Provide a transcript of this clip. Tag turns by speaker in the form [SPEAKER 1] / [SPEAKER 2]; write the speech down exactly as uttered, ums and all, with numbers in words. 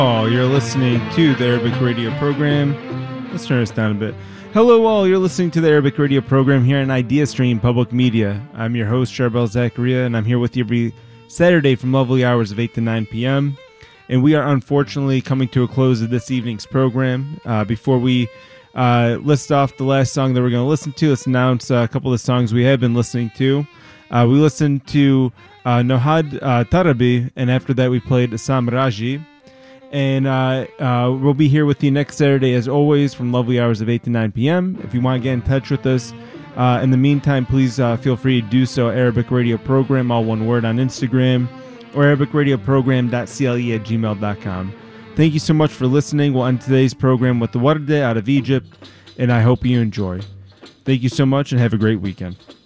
[SPEAKER 1] all, you're listening to the Arabic radio program. Let's turn this down a bit. Hello all, you're listening to the Arabic radio program here on IdeaStream Public Media. I'm your host, Charbel Zakaria, and I'm here with you every Saturday from lovely hours of eight to nine p.m. And we are unfortunately coming to a close of this evening's program. Uh, before we uh, list off the last song that we're going to listen to, let's announce a couple of songs we have been listening to. Uh, we listened to uh, Nohad uh, Tarabi, and after that we played Assam Raji. And uh, uh, we'll be here with you next Saturday, as always, from lovely hours of eight to nine p.m. If you want to get in touch with us, uh, in the meantime, please uh, feel free to do so. Arabic Radio Program, all one word, on Instagram, or arabic radio program dot c l e at gmail dot com. Thank you so much for listening. We'll end today's program with the Warde out of Egypt, and I hope you enjoy. Thank you so much, and have a great weekend.